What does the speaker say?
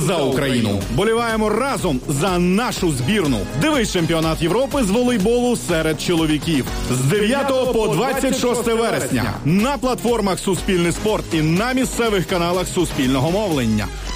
за Україну. Боліваємо разом за нашу збірну. Дивись чемпіонат Європи з волейболу серед чоловіків. З 9 по 26 вересня. На платформах «Суспільний спорт» і на місцевих каналах Суспільного мовлення.